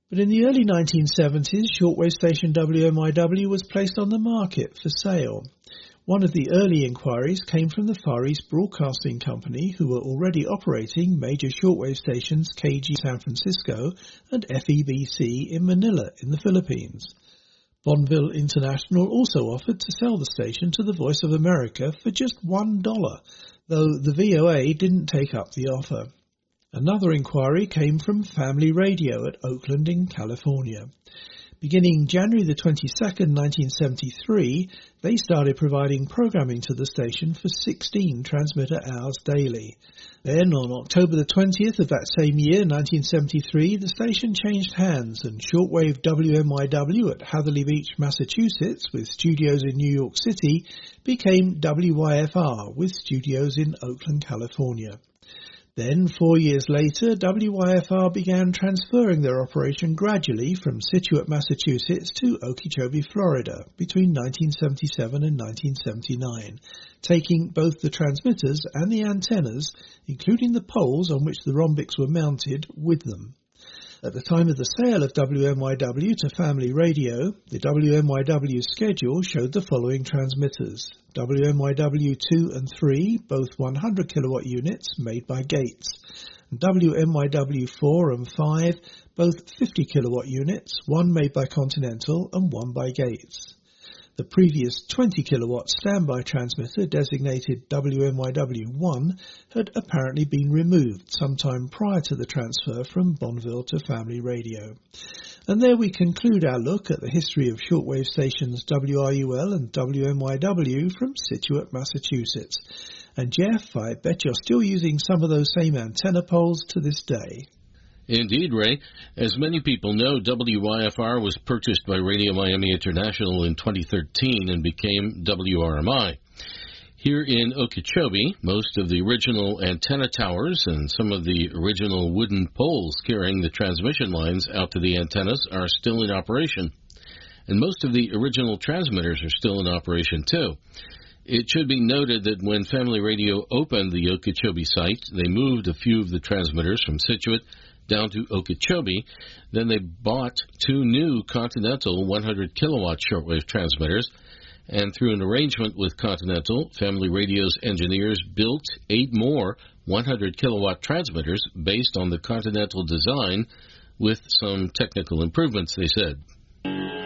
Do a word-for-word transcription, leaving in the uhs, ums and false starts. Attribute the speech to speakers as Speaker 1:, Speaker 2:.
Speaker 1: But in the early nineteen seventies, shortwave station W M I W was placed on the market for sale. One of the early inquiries came from the Far East Broadcasting Company, who were already operating major shortwave stations K G San Francisco and F E B C in Manila in the Philippines. Bonneville International also offered to sell the station to the Voice of America for just one dollar, though the V O A didn't take up the offer. Another inquiry came from Family Radio at Oakland in California. Beginning January the twenty-second, nineteen seventy-three, they started providing programming to the station for sixteen transmitter hours daily. Then, on October the twentieth of that same year, nineteen seventy-three, the station changed hands and shortwave W M I W at Hatherley Beach, Massachusetts, with studios in New York City, became W Y F R, with studios in Oakland, California. Then, four years later, W Y F R began transferring their operation gradually from Scituate, Massachusetts to Okeechobee, Florida, between nineteen seventy-seven and nineteen seventy-nine, taking both the transmitters and the antennas, including the poles on which the rhombics were mounted, with them. At the time of the sale of W M I W to Family Radio, the W M I W schedule showed the following transmitters: W M I W two and three, both one hundred kilowatt units, made by Gates; W M I W four and five, both fifty kilowatt units, one made by Continental and one by Gates. The previous twenty kilowatt standby transmitter, designated W M I W one, had apparently been removed sometime prior to the transfer from Bonneville to Family Radio. And there we conclude our look at the history of shortwave stations W R U L and W M I W from Scituate, Massachusetts. And Jeff, I bet you're still using some of those same antenna poles to this day.
Speaker 2: Indeed, Ray. As many people know, W Y F R was purchased by Radio Miami International in twenty thirteen and became W R M I. Here in Okeechobee, most of the original antenna towers and some of the original wooden poles carrying the transmission lines out to the antennas are still in operation. And most of the original transmitters are still in operation, too. It should be noted that when Family Radio opened the Okeechobee site, they moved a few of the transmitters from Scituate down to Okeechobee. Then they bought two new Continental one hundred kilowatt shortwave transmitters, and through an arrangement with Continental, Family Radio's engineers built eight more one hundred kilowatt transmitters based on the Continental design with some technical improvements, they said.